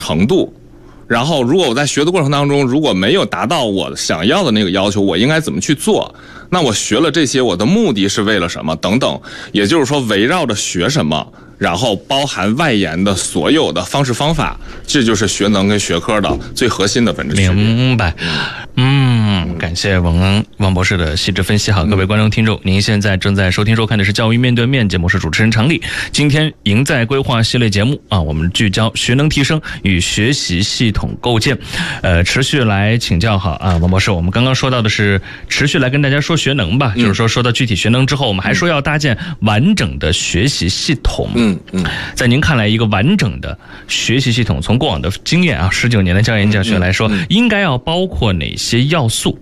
程度。然后如果我在学的过程当中如果没有达到我想要的那个要求，我应该怎么去做？那我学了这些，我的目的是为了什么？等等。也就是说，围绕着学什么，然后包含外延的所有的方式方法，这就是学能跟学科的最核心的本质区别。 明白。感谢王博士的细致分析。好，各位观众听众，您现在正在收听收看的是教育面对面节目，是主持人常丽。今天赢在规划系列节目啊，我们聚焦学能提升与学习系统构建，持续来请教哈啊，王博士，我们刚刚说到的是持续来跟大家说学能吧，就是说到具体学能之后，我们还说要搭建完整的学习系统。在您看来，一个完整的学习系统，从过往的经验啊，19年的教研教学来说，应该要包括哪些要素？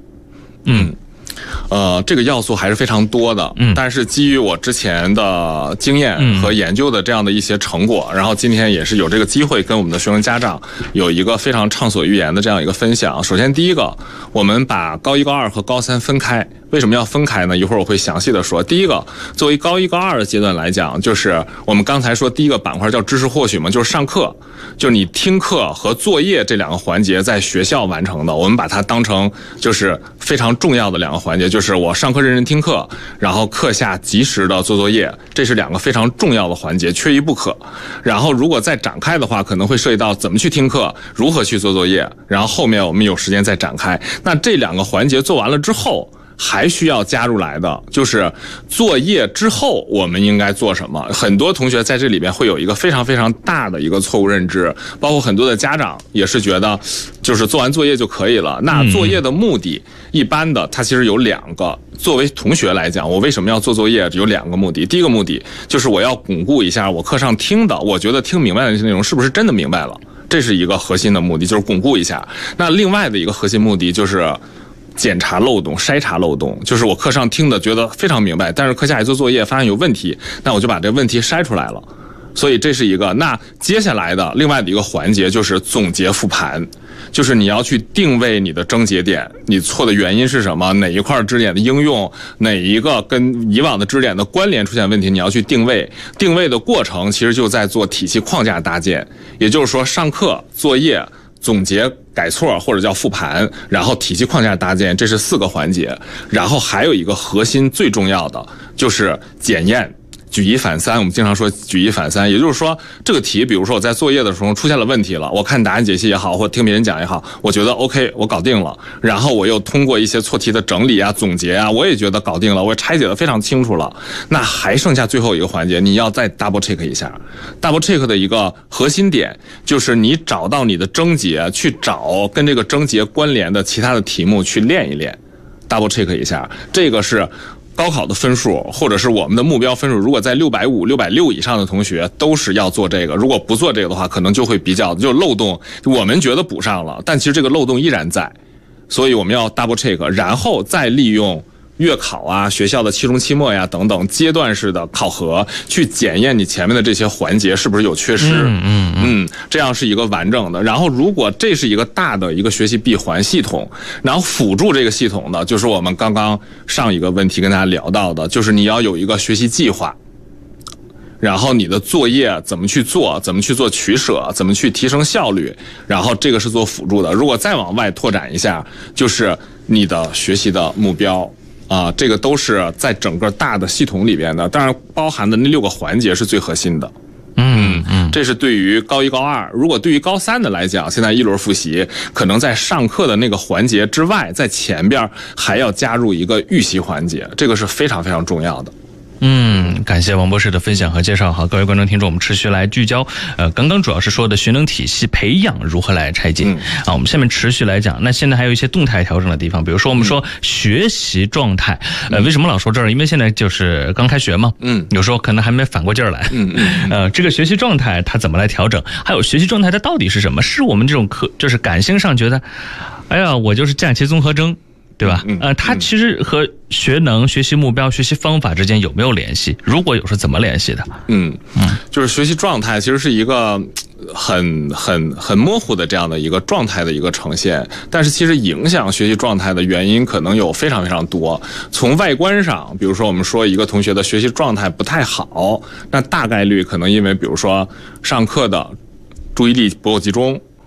这个要素还是非常多的，但是基于我之前的经验和研究的这样的一些成果，然后今天也是有这个机会跟我们的学生家长有一个非常畅所欲言的这样一个分享。首先第一个，我们把高一高二和高三分开。为什么要分开呢？一会儿我会详细的说。第一个，作为高一高二的阶段来讲，就是我们刚才说第一个板块叫知识获取嘛，就是上课，就是你听课和作业这两个环节在学校完成的，我们把它当成就是非常重要的两个环节，就是我上课认真听课，然后课下及时的做作业，这是两个非常重要的环节，缺一不可。然后如果再展开的话，可能会涉及到怎么去听课，如何去做作业，然后后面我们有时间再展开。那这两个环节做完了之后，还需要加入来的就是作业之后我们应该做什么。很多同学在这里边会有一个非常非常大的一个错误认知，包括很多的家长也是觉得就是做完作业就可以了。那作业的目的一般的它其实有两个，作为同学来讲，我为什么要做作业有两个目的。第一个目的就是我要巩固一下我课上听的，我觉得听明白的内容是不是真的明白了，这是一个核心的目的，就是巩固一下。那另外的一个核心目的就是检查漏洞，筛查漏洞，就是我课上听的觉得非常明白，但是课下一做作业发现有问题，那我就把这个问题筛出来了。所以这是一个。那接下来的另外的一个环节就是总结复盘，就是你要去定位你的症结点，你错的原因是什么，哪一块知识点的应用，哪一个跟以往的知识点的关联出现问题，你要去定位。定位的过程其实就在做体系框架搭建，也就是说上课、作业、总结、改错或者叫复盘，然后体系框架搭建，这是4个环节。然后还有一个核心最重要的就是检验，举一反三。我们经常说举一反三，也就是说这个题比如说我在作业的时候出现了问题了，我看答案解析也好，或听别人讲也好，我觉得 OK 我搞定了，然后我又通过一些错题的整理啊总结啊，我也觉得搞定了，我拆解的非常清楚了。那还剩下最后一个环节，你要再 double check 一下。 double check 的一个核心点就是你找到你的症结，去找跟这个症结关联的其他的题目去练一练， double check 一下。这个是高考的分数，或者是我们的目标分数，如果在650、660以上的同学都是要做这个，如果不做这个的话，可能就会比较就漏洞，我们觉得补上了，但其实这个漏洞依然在，所以我们要 double check， 然后再利用月考啊、学校的期中期末呀等等阶段式的考核，去检验你前面的这些环节是不是有缺失。这样是一个完整的。然后如果这是一个大的一个学习闭环系统，然后辅助这个系统的就是我们刚刚上一个问题跟大家聊到的，就是你要有一个学习计划，然后你的作业怎么去做，怎么去做取舍，怎么去提升效率，然后这个是做辅助的。如果再往外拓展一下，就是你的学习的目标啊，这个都是在整个大的系统里边的，当然包含的那6个环节是最核心的。这是对于高一高二。如果对于高三的来讲，现在一轮复习可能在上课的那个环节之外，在前边还要加入一个预习环节，这个是非常非常重要的。 感谢王博士的分享和介绍。好，各位观众听众，我们持续来聚焦刚刚主要是说的学能体系培养如何来拆解我们下面持续来讲。那现在还有一些动态调整的地方，比如说我们说学习状态为什么老说这儿？因为现在就是刚开学嘛有时候可能还没反过劲儿来这个学习状态它怎么来调整，还有学习状态它到底是什么？是我们这种就是感性上觉得哎呀我就是假期综合征，对吧？它其实和学能、学习目标、学习方法之间有没有联系？如果有，是怎么联系的？ 就是学习状态其实是一个很模糊的这样的一个状态的一个呈现，但是其实影响学习状态的原因可能有非常非常多。从外观上，比如说我们说一个同学的学习状态不太好，那大概率可能因为比如说上课的注意力不够集中，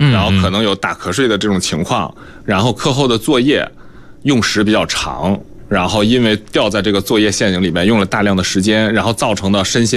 然后可能有打瞌睡的这种情况，然后课后的作业用时比较长，然后因为掉在这个作业陷阱里面用了大量的时间，然后造成的身心